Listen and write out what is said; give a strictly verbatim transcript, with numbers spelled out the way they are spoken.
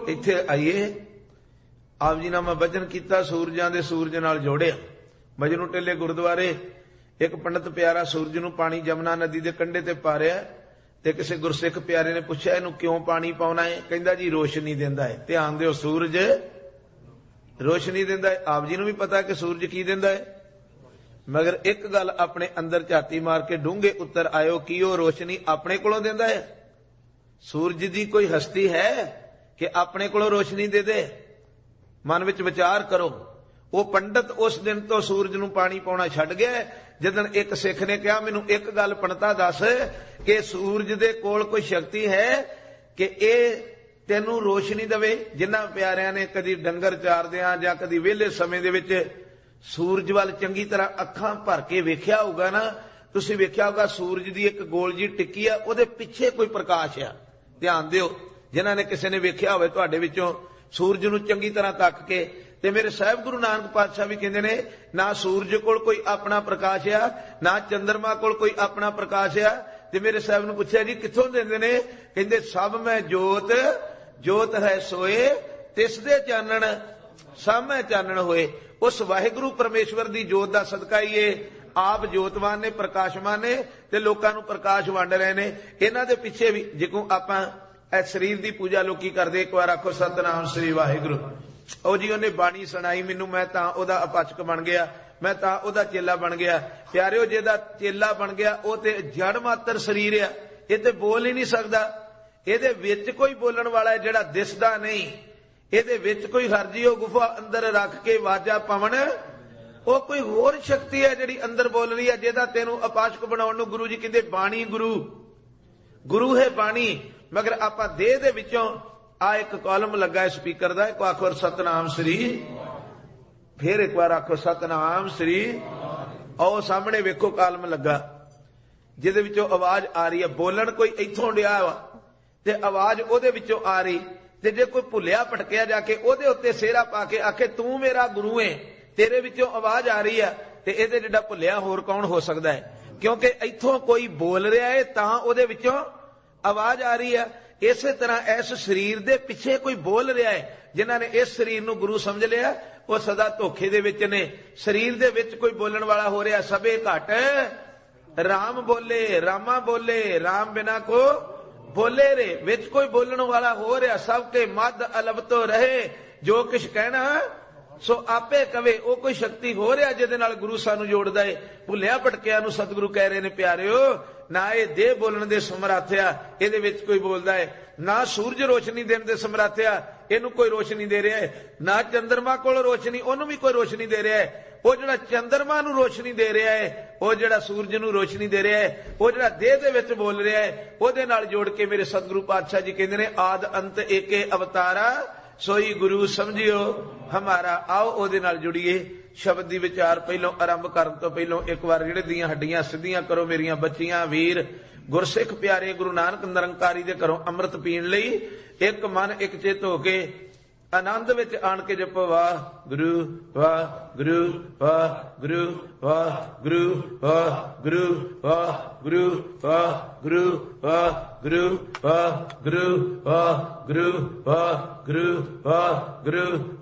इत्थे आइए। आप जी ने मैं भजन किया, सूरजां दे सूरज नाल जोड़िया। मजनू टेले गुरुद्वारे एक पंडित प्यारा सूरज नूं पानी जमुना नदी दे कंढे ते पा रिहा ते किसी गुरसिख प्यारे ने पुछया इहनूं क्यों पानी पाउणा है? कहंदा जी रोशनी दिंदा है। ध्यान दिओ, सूरज रोशनी दिंदा है। आप जी नूं भी पता है कि सूरज की दिंदा है, मगर एक गल अपने अंदर झाती मार के डूंघे उत्तर आयो कि वो रोशनी अपने कोलों दिंदा है? सूरज दी कोई हस्ती है कि अपने कोलों रोशनी दे दे? मन विच विचार करो। वो पंडित उस दिन तो सूरज नूं पानी पाउणा छड्ड गया जदन एक सिख ने कहा मैनूं एक गल पंडिता दस कि सूरज दे कोल कोई शक्ति है कि ए तैनूं रोशनी देवे? जिन्हां प्यारिਆਂ ने कदी डंगर चारदिआं जां कदी वेले समय दे विच सूरज वाल चंगी तरह अखां भर के वेख्या होगा ना, तुसीं वेख्या होगा सूरज दी एक गोल जी टिक्की आ, उहदे पिछे कोई प्रकाश आ। ध्यान दिओ, जिन्हां ने किसी ने वेख्या होवे तुहाडे विचों सूरज नूं चंगी तरह तक के, ते मेरे साहिब गुरु नानक पातशाह भी कहंदे ने ना सूरज कोल कोई अपना प्रकाश आ, ना चंद्रमा कोल कोई अपना प्रकाश आ। ते मेरे साहिब नूं पुछया जी कित्थों दिंदे ने? कहंदे सब मैं जोत, जोत है सोए तिस दे चानण सब मैं चानण होए। उस वाहिगुरू परमेश्वर दी जोत दा सदका ही है आप जोतवान ने, प्रकाशमान ने ते लोकां नूं प्रकाश वंड रहे ने। इन्हां दे पिछे भी जिकों आपां इह शरीर दी पूजा लोकी करदे, एक बार आखो सतनाम श्री वाहिगुरू। ओ जी उन्हें बाणी सुनाई मैनूं, मैं तां ओदा अपाचक बन गया, मैं तां ओदा चेला बन गया। प्यारिओ जेदा चेला बन गया ओ ते जड़ मात्र शरीर आ, इह ते बोल ही नहीं सकदा। इहदे विच कोई बोलण वाला है जिहड़ा दिसदा नहीं, इहदे विच कोई हरजी ओ गुफा अंदर रख के वाजा पवन, ओ कोई होर शक्ति है जिहड़ी अंदर बोल रही है, जेदा तैनूं अपाचक बनाउण नूं गुरु जी कहंदे बाणी गुरु, गुरु है बाणी। मगर आपां देह दे विचों आ एक कॉलम लगा है स्पीकर दा, एक आखो सतनाम श्री, फिर एक बार आखो सतनाम श्री। आओ सामने वेखो कॉलम लगा जिहदे विचों आवाज आ रही है। बोलण कोई इत्थों डिया वा ते आवाज ओहदे विचों आ रही, ते जे कोई भुलिया भटकिया जाके ओहदे उत्ते सेहरा पा के आखे तू मेरा गुरु है, तेरे विचों आवाज आ रही है, ते इहदे जिहड़ा भुलिया होर कौन हो सकदा है? क्योंकि इत्थों कोई बोल रहा है तां ओहदे विचों आवाज आ रही है। इस तरह इस शरीर दे पिछे कोई बोल रहा है। जिन्हां ने इस शरीर नूं गुरु समझ लिया वो सदा धोखे दे विच ने। शरीर दे विच कोई बोलण वाला हो रहा, सबे घट राम बोले, रामा बोले, राम बिना को बोले रे। विच कोई बोलण वाला हो रहा, सबके मद अलब तो रहे, जो किश कहना सो आपे कवे। वो कोई शक्ति हो रहा जिहदे नाल गुरु सानू जोड़दा है। भुलिया भटकिया नूं सतगुरु कह रहे ने प्यारिओ ना ये देह बोलण दे समर्थया, इहदे विच कोई बोलदा है, ना सूरज रोशनी देण दे समर्थया, इहनूं कोई रोशनी दे रहा है, ना चंद्रमा कोल रोशनी, ओनूं भी कोई रोशनी दे रहा है। वो जिहड़ा चंद्रमा नूं रोशनी दे रहा है, वो जिहड़ा सूरज नूं रोशनी दे रहा है, वो जिहड़ा देह दे विच बोल रहा है, ओहदे नाल जोड़ के मेरे सतगुरु पातशाह जी कहंदे ने आद अंत एके अवतारा सोई गुरु समझियो हमारा। आओ ओहदे नाल जुड़िए। शब्द दी विचार पहलों आरंभ करन तो पहलों एक बार जिहड़े दियां हड्डियां सिद्धियां करो मेरियां बच्चियां वीर गुरसिख प्यारे गुरु नानक निरंकारी दे घरों अमृत पीण लई एक मन एक चित हो के आनंद विच आण के जपो वाह गुरु वाह गुरु वाह गुरु वाह गुरु वाह गुरु वाह गुरु वाह गुरु वाह गुरु वाह गुरु वाह गुरु वाह गुरु वाह गुरु